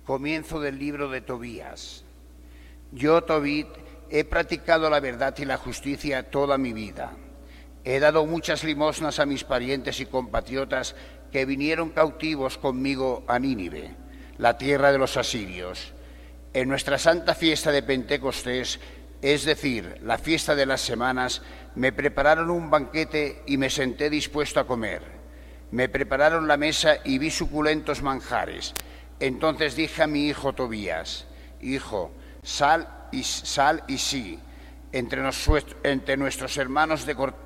Comienzo del libro de Tobías. Yo, Tobit, he practicado la verdad y la justicia toda mi vida. He dado muchas limosnas a mis parientes y compatriotas que vinieron cautivos conmigo a Nínive, la tierra de los asirios. En nuestra santa fiesta de Pentecostés, es decir, la fiesta de las semanas, me prepararon un banquete y me senté dispuesto a comer. Me prepararon la mesa y vi suculentos manjares. Entonces dije a mi hijo Tobías: Hijo, sal y sí, entre nuestros hermanos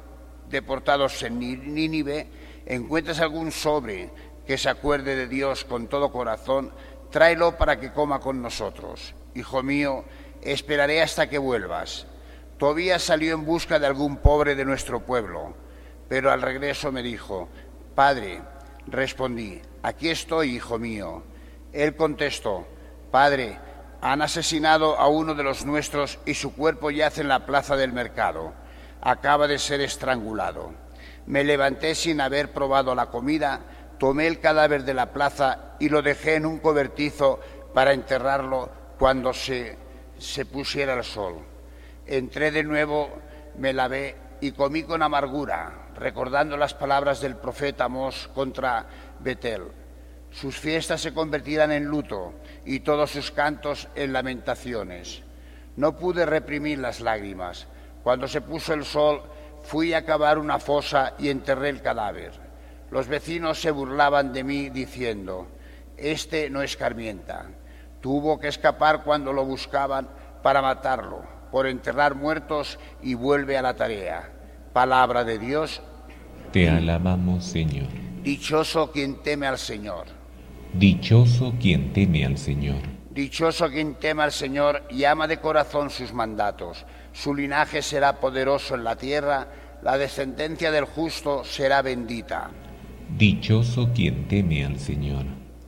deportados en Nínive, encuentras algún sobre que se acuerde de Dios con todo corazón, tráelo para que coma con nosotros. Hijo mío, esperaré hasta que vuelvas. Tobías salió en busca de algún pobre de nuestro pueblo, pero al regreso me dijo: Padre, respondí, aquí estoy, hijo mío. Él contestó: Padre, han asesinado a uno de los nuestros y su cuerpo yace en la plaza del mercado. Acaba de ser estrangulado. Me levanté sin haber probado la comida, tomé el cadáver de la plaza y lo dejé en un cobertizo para enterrarlo cuando se pusiera el sol. Entré de nuevo, me lavé y comí con amargura, recordando las palabras del profeta Amós contra Betel. Sus fiestas se convertirán en luto y todos sus cantos en lamentaciones. No pude reprimir las lágrimas. Cuando se puso el sol, fui a cavar una fosa y enterré el cadáver. Los vecinos se burlaban de mí diciendo: Este no escarmienta. Tuvo que escapar cuando lo buscaban para matarlo, por enterrar muertos, y vuelve a la tarea. Palabra de Dios. Te alabamos, Señor. Dichoso quien teme al Señor. Dichoso quien teme al Señor. Dichoso quien teme al Señor y ama de corazón sus mandatos. Su linaje será poderoso en la tierra, la descendencia del justo será bendita. Dichoso quien teme al Señor.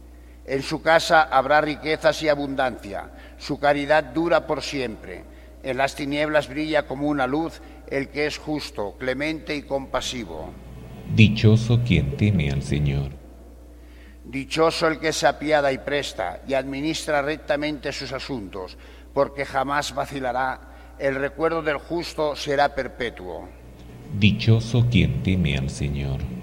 En su casa habrá riquezas y abundancia, su caridad dura por siempre. En las tinieblas brilla como una luz el que es justo, clemente y compasivo. Dichoso quien teme al Señor. Dichoso el que se apiada y presta y administra rectamente sus asuntos, porque jamás vacilará. El recuerdo del justo será perpetuo. Dichoso quien teme al Señor.